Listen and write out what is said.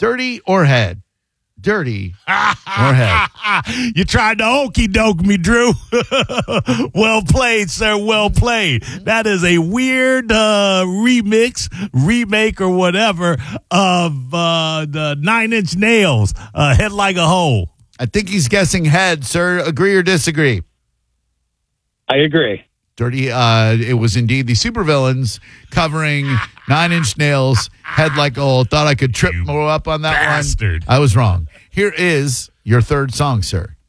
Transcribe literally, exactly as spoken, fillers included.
Dirty or head? Dirty or head? You tried to okey doke me, Drew. Well played, sir. Well played. That is a weird uh, remix, remake, or whatever of uh, the Nine Inch Nails, uh, Head Like a Hole. I think he's guessing head, sir. Agree or disagree? I agree. Dirty, uh, it was indeed the Supervillains covering Nine Inch Nails, Head Like a Hole. Thought I could trip more up on that bastard. one. I was wrong. Here is your third song, sir.